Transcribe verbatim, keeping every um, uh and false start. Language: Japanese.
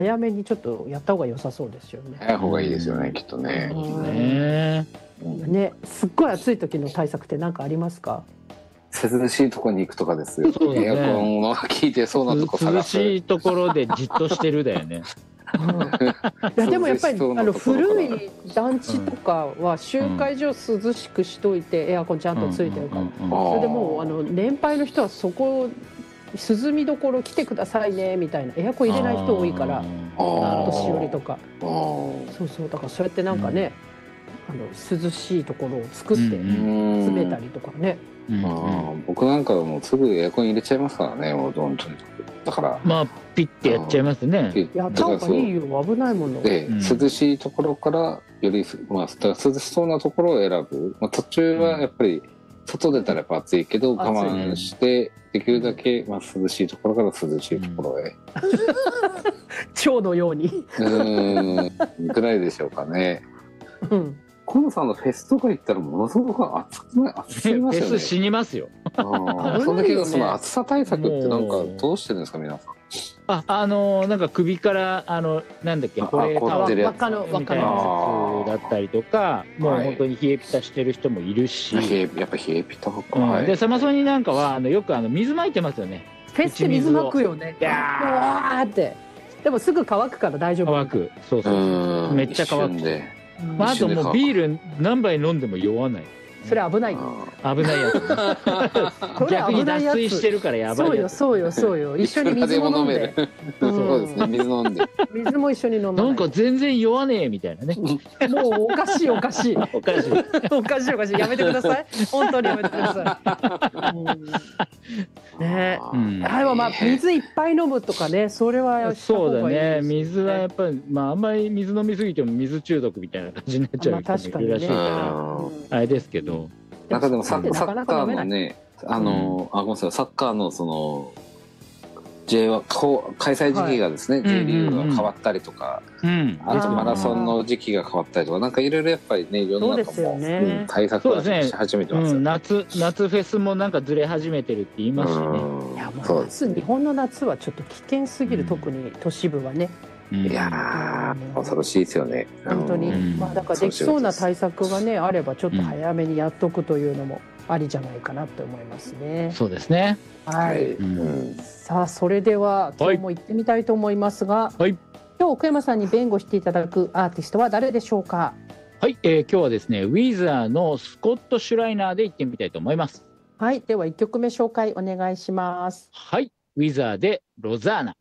早めにちょっとやった方が良さそうですよね。 早い方がいいですよね、きっとね。 ねね、すっごい暑い時の対策って何かありますか？ 涼しいところに行くとかですよ。 そうだね、 エアコンの効いてそうなとこ探涼す。 しいところでじっとしてるだよね。 うん、いやでもやっぱりあの古いい団地とかは集会所涼しくしといてエアコンちゃんとついてるから、それでもうあの年配の人はそこ涼みどころ来てくださいねみたいな、エアコン入れない人多いから、年寄りとか、そうそう、だからそうやってなんかね、うん、あの涼しいところを作って詰めたりとかね。 うんうん、僕なんかはもうすぐエアコン入れちゃいますからね、もうどんどん。だからまあピッてやっちゃいますね。 やった方がいいよ、危ないもので、うん、涼しいところからより、まあ、涼しそうなところを選ぶ、まあ、途中はやっぱり外出たらやっぱ暑いけど我慢してできるだけ、まあ、涼しいところから涼しいところへ、 蝶のようにうんぐらいでしょうかね。うん、河野さんのフェスとか行ったらものすごく暑くない？暑すぎますよね。 フェス死にますよ。 あその時その暑さ対策ってなんかどうしてるんですか皆さん？ あ、あのー、なんか首からあのなんだっけ、これタワー若のみたいなやつだったりとか、もう本当に冷えピタしてる人もいるし、 はい、やっぱ冷えピタか、 うんはい、でサマソニなんかはあのよくあの水まいてますよね。 フェスで水まくよね。わーって。でもすぐ乾くから大丈夫。 乾く。そうそうそう。めっちゃ乾く。まあ、あともうビール何杯飲んでも酔わない。 それ危ない。 危ないやつ。逆に脱水してるからやばいやつ。 そうよそうよそうよ。一緒に水も飲んで。 そうですね、水飲んで。 水も一緒に飲んで。 なんか全然酔わねえみたいなね。もうおかしいおかしい。 おかしい。 おかしいおかしい。やめてください。本当にやめてください。ね。でもまあ水いっぱい飲むとかね、それはそうだね。水はやっぱりまああんまり水飲みすぎても水中毒みたいな感じになっちゃう人もいるらしいからあれですけど。 なんかでもサッカーのね、あの、あ、ごめんなさい、サッカーのその J は開催時期がですね、J リーグが変わったりとか、あとマラソンの時期が変わったりとか、なんかいろいろやっぱりね、世の中も対策をし始めてますよね。 夏夏フェスもなんかずれ始めてるって言いますしね。 いやもう夏、日本の夏はちょっと危険すぎる、特に都市部はね。 いやー、恐ろしいですよね。 本当に、まあだからできそうな対策がねあればちょっと早めにやっとくというのもありじゃないかなと思いますね。 そうですね。 はい。さあそれでは今日も行ってみたいと思いますが、 はい、 今日奥山さんに弁護していただくアーティストは誰でしょうか？ はい、えー、今日はですねウィザーのスコット・シュライナーで行ってみたいと思います。 はい、ではいっきょくめ紹介お願いします。 はい、ウィザーでロザーナ。